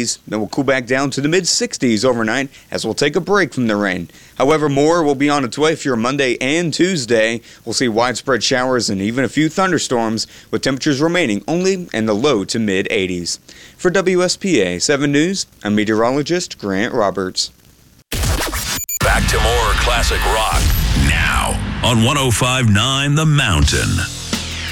50s, then we'll cool back down to the mid-60s overnight as we'll take a break from the rain. However, more will be on its way for your Monday and Tuesday. We'll see widespread showers and even a few thunderstorms, with temperatures remaining only in the low to mid-80s. For WSPA 7 News, I'm meteorologist Grant Roberts. Back to more classic rock now on 105.9 The Mountain.